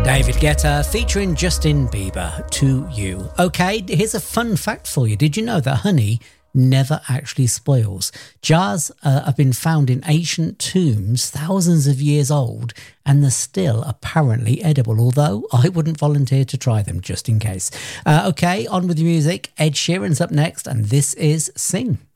David Guetta featuring Justin Bieber, To You. Okay, here's a fun fact for you. Did you know that honey never actually spoils? Jars have been found in ancient tombs thousands of years old, and they're still apparently edible, although I wouldn't volunteer to try them just in case. Okay, on with the music. Ed Sheeran's up next, and this is Sing.